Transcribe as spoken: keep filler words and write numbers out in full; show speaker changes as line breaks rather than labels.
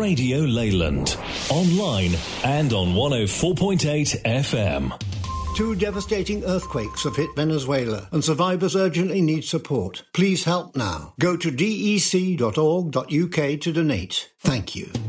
Radio Leyland. Online and on one oh four point eight F M.
Two devastating earthquakes have hit Venezuela and survivors urgently need support. Please help now. Go to dec dot org dot uk to donate. Thank you.